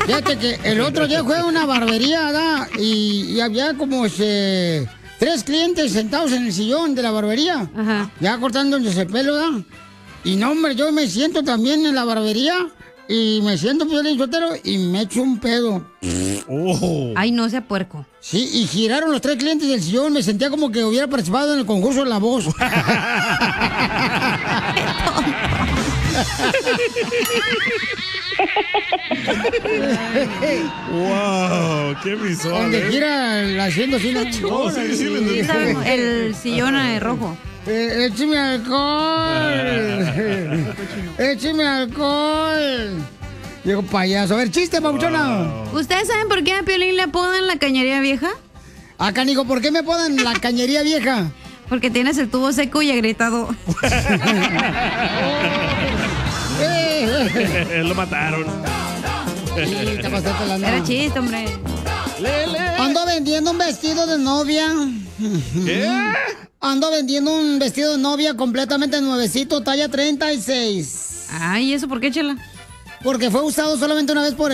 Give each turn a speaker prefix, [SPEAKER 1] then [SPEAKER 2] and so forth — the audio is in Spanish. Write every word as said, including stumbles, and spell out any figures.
[SPEAKER 1] Fíjate que el otro día fue a una barbería, ¿verdad? Y, y había como este, tres clientes sentados en el sillón de la barbería.
[SPEAKER 2] Ajá.
[SPEAKER 1] Ya cortándose el pelo, ¿verdad? Y no, hombre, yo me siento también en la barbería y me siento Piolín Sotelo y me echo un pedo.
[SPEAKER 2] Oh. Ay, no sea puerco.
[SPEAKER 1] Sí, y giraron los tres clientes del sillón. Me sentía como que hubiera participado en el concurso de La Voz.
[SPEAKER 3] ¡Wow! ¡Qué visual!
[SPEAKER 1] Donde
[SPEAKER 3] ¿eh?
[SPEAKER 1] gira la haciendo así.
[SPEAKER 3] No, sí, sí, le entendí.
[SPEAKER 2] El sillón eh, rojo.
[SPEAKER 1] Eh, ¡Écheme alcohol! ¡Écheme alcohol! Diego payaso. A ver, chiste, papuchona.
[SPEAKER 2] ¿Ustedes saben por qué a Piolín le apodan la cañería vieja?
[SPEAKER 1] Ah, canijo, ¿por qué me apodan la cañería vieja?
[SPEAKER 2] Porque tienes el tubo seco y agrietado.
[SPEAKER 3] Lo mataron.
[SPEAKER 1] Sí, te pasaste la
[SPEAKER 2] Era chiste, hombre.
[SPEAKER 1] Ando vendiendo un vestido de novia.
[SPEAKER 3] ¿Qué?
[SPEAKER 1] Ando vendiendo un vestido de novia completamente nuevecito, talla treinta y seis.
[SPEAKER 2] Ay, ¿eso por qué, chela?
[SPEAKER 1] Porque fue usado solamente una vez por